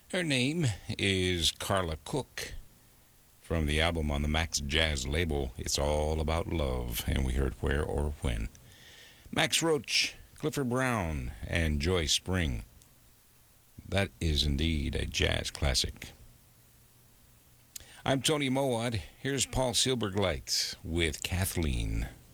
Her name is Carla Cook from the album on the Max Jazz label, It's All About Love, and we heard Where or When. Max Roach, Clifford Brown, and Joy Spring. That is indeed a jazz classic. I'm Tony Mowat. Here's Paul Silbergleit with Kathleen.